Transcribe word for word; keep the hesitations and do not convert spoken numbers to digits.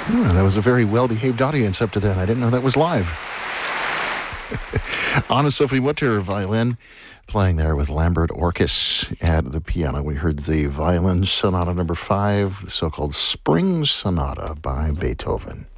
Oh, that was a very well-behaved audience up to then. I didn't know that was live. Anna Sophie Mutter, violin, playing there with Lambert Orkes at the piano. We heard the Violin Sonata number five, the so-called Spring Sonata by Beethoven.